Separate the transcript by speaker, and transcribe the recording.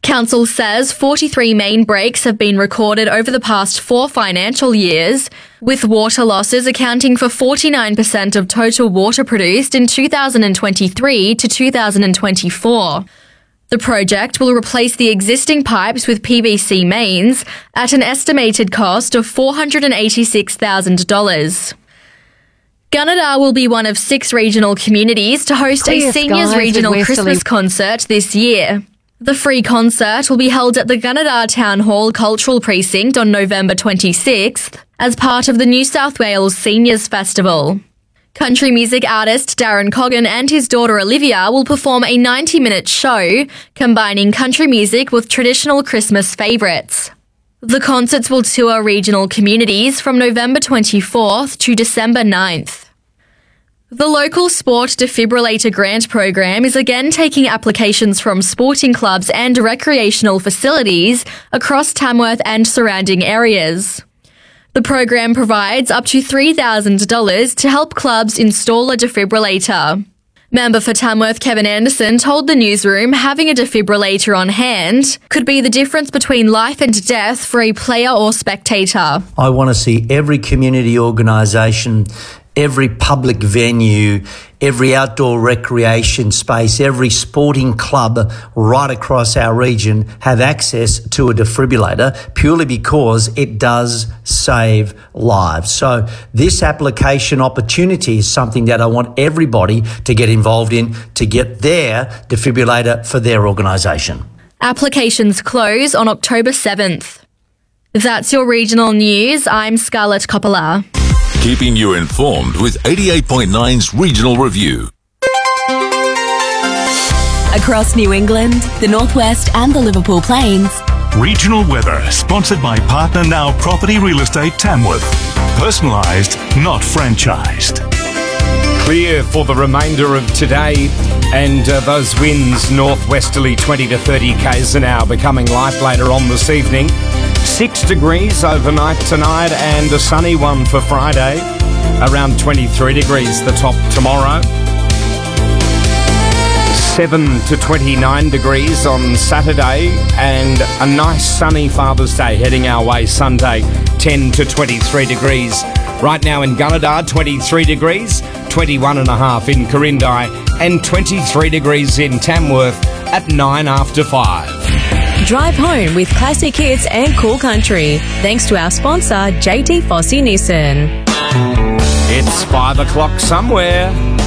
Speaker 1: Council says 43 main breaks have been recorded over the past 4 financial years, with water losses accounting for 49% of total water produced in 2023 to 2024. The project will replace the existing pipes with PVC mains at an estimated cost of $486,000. Gunnedah will be one of 6 regional communities to host a Seniors Regional Christmas concert this year. The free concert will be held at the Gunnedah Town Hall Cultural Precinct on November 26th as part of the New South Wales Seniors Festival. Country music artist Darren Coggan and his daughter Olivia will perform a 90-minute show combining country music with traditional Christmas favourites. The concerts will tour regional communities from November 24th to December 9th. The local Sport Defibrillator Grant Program is again taking applications from sporting clubs and recreational facilities across Tamworth and surrounding areas. The program provides up to $3,000 to help clubs install a defibrillator. Member for Tamworth Kevin Anderson told the newsroom having a defibrillator on hand could be the difference between life and death for a player or spectator.
Speaker 2: I want to see every community organisation, every public venue, every outdoor recreation space, every sporting club right across our region have access to a defibrillator purely because it does save lives. So this application opportunity is something that I want everybody to get involved in to get their defibrillator for their organisation.
Speaker 1: Applications close on October 7th. That's your regional news. I'm Scarlett Coppola.
Speaker 3: Keeping you informed with 88.9's Regional Review.
Speaker 4: Across New England, the Northwest and the Liverpool Plains.
Speaker 5: Regional weather sponsored by Partner Now Property Real Estate Tamworth. Personalised, not franchised.
Speaker 6: Clear for the remainder of today, and those winds northwesterly 20 to 30 k's an hour becoming light later on this evening. 6 degrees overnight tonight and a sunny one for Friday. Around 23 degrees the top tomorrow. 7 to 29 degrees on Saturday and a nice sunny Father's Day heading our way Sunday. 10 to 23 degrees. Right now in Gunnedah, 23 degrees, 21.5 in Corindai and 23 degrees in Tamworth at 9 after 5.
Speaker 4: Drive home with classic hits and cool country. Thanks to our sponsor, JT Fossey Nissan.
Speaker 6: It's 5 o'clock somewhere.